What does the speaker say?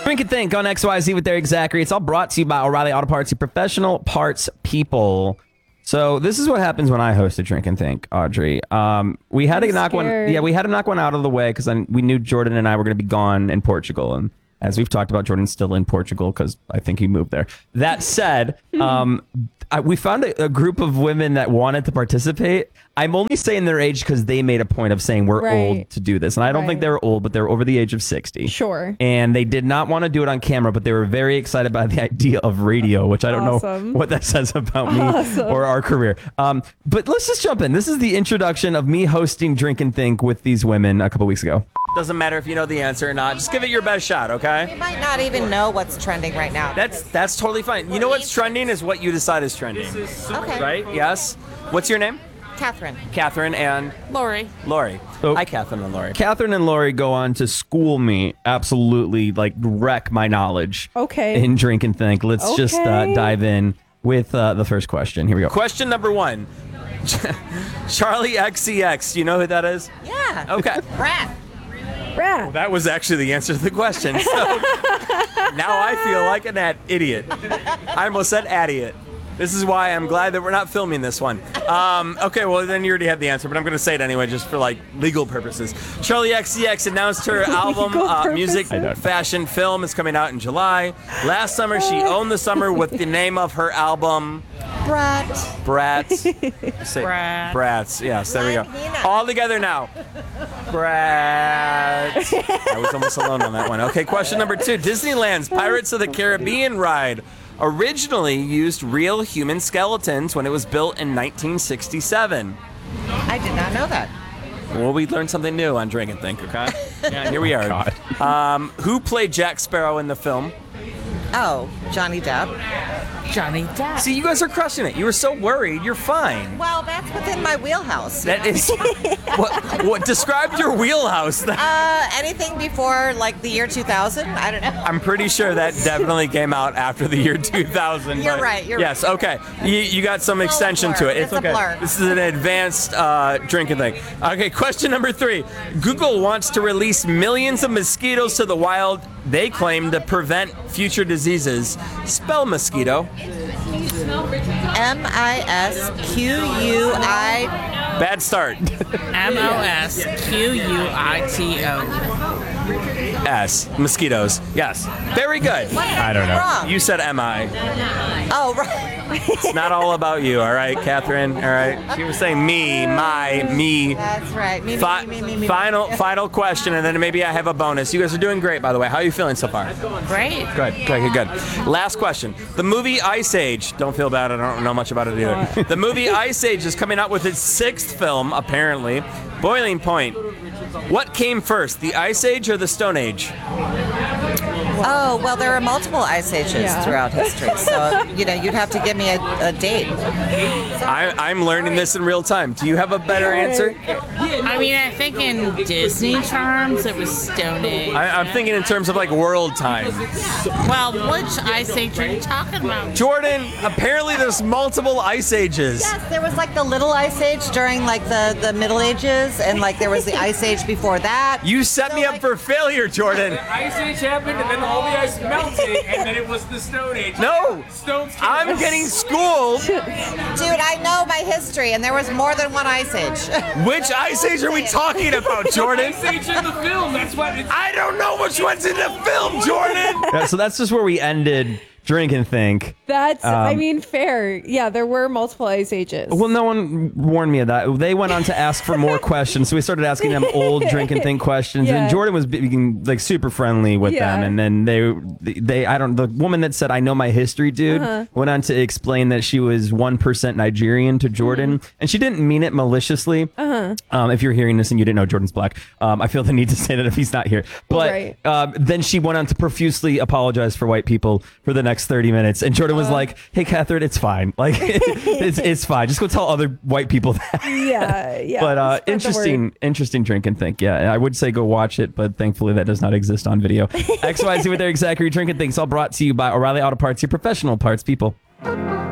Drink and Think on XYZ with Derek Zachary. It's all brought to you by O'Reilly Auto Parts, your professional parts people. So this is what happens when I host a Drink and Think, Audrey. We had to knock one. Yeah, we had to knock one out of the way because we knew Jordan and I were going to be gone in Portugal, and as we've talked about, Jordan's still in Portugal because I think he moved there. That said, we found a group of women that wanted to participate. I'm only saying their age because they made a point of saying we're old to do this. And I don't think they were old, but they were over the age of 60. Sure. And they did not want to do it on camera, but they were very excited by the idea of radio, which I don't know what that says about me or our career. But let's just jump in. This is the introduction of me hosting Drink and Think with these women a couple weeks ago. Doesn't matter if you know the answer or not. Just give it your best shot, okay? We might not even know what's trending right now. That's totally fine. You know what's trending is what you decide is trending. Okay. Right? Yes. What's your name? Catherine. Catherine and? Lori. Lori. Hi, Catherine and Lori. Catherine and Lori go on to school me, absolutely, like, wreck my knowledge. Okay. In Drink and Think. Let's just dive in with the first question. Here we go. Question number 1. Charlie XCX. Do you know who that is? Yeah. Okay. Rat. Well, that was actually the answer to the question. So now I feel like an idiot. I almost said idiot. This is why I'm glad that we're not filming this one. Okay, well, then you already have the answer, but I'm going to say it anyway just for, like, legal purposes. Charlie XCX announced her album, music, fashion, film is coming out in July. Last summer, she owned the summer with the name of her album... Brat. Brats. Brat. Brats. Yes, there we go. All together now. Brats. I was almost alone on that one. Okay, question number 2. Disneyland's Pirates of the Caribbean ride originally used real human skeletons when it was built in 1967. I did not know that. Well, we learned something new on Drink and Think, okay? Yeah, here we are. Who played Jack Sparrow in the film? Oh, Johnny Depp. Johnny Depp. See, you guys are crushing it. You were so worried. You're fine. Well, that's within my wheelhouse. That is... What? Describe your wheelhouse. Anything before, like, the year 2000? I don't know. I'm pretty sure that definitely came out after the year 2000. You're right. Yes, okay. You got some extension to it. It's okay. A blur. This is an advanced Drink and Think. Okay, question number 3. Google wants to release millions of mosquitoes to the wild. They claim to prevent future diseases. Spell mosquito. M-I-S-Q-U-I. Bad start. M-O-S-Q-U-I-T-O. Mosquitoes. Yes. Very good. I don't know. Wrong. You said M-I. Oh, right. It's not all about you, all right, Catherine? All right. She was saying me, my, me. That's right. Me. Final question, and then maybe I have a bonus. You guys are doing great, by the way. How are you feeling so far? Great. Good. Last question. The movie Ice Age. Don't feel bad. I don't know much about it either. The movie Ice Age is coming out with its 6th film, apparently. Boiling Point. What came first, the Ice Age or the Stone Age? Oh, well, there are multiple ice ages throughout history, so, you'd have to give me a date. I'm learning this in real time. Do you have a better answer? I mean, I think in Disney terms, it was Stone Age. I'm thinking in terms of, like, world time. Well, which ice age are you talking about? Jordan, apparently there's multiple ice ages. Yes, there was, like, the little ice age during, like, the Middle Ages, and, like, there was the ice age before that. You set me up for failure, Jordan. The ice age happened, and then all the ice melted, and then it was the Stone Age. No, I'm getting schooled. Dude, I know my history, and there was more than one ice age. Which ice age are we talking about, Jordan? Ice age in the film, that's what it's... I don't know which one's in the film, Jordan. So that's just where we ended Drink and Think. That's, I mean, fair. Yeah, there were multiple ice ages. Well, no one warned me of that. They went on to ask for more questions, so we started asking them old Drink and Think questions. And Jordan was being, like, super friendly with them. And then the woman that said, "I know my history, dude," went on to explain that she was 1% Nigerian to Jordan, and she didn't mean it maliciously. If you're hearing this and you didn't know Jordan's black, I feel the need to say that if he's not here. But then she went on to profusely apologize for white people for the next 30 minutes, and Jordan was like, "Hey, Catherine, it's fine. Like, it's fine. Just go tell other white people that." Yeah. But interesting Drink and Think. Yeah, I would say go watch it, but thankfully that does not exist on video. XYZ with Derek Zachary. Drink and Think. It's all brought to you by O'Reilly Auto Parts, your professional parts people.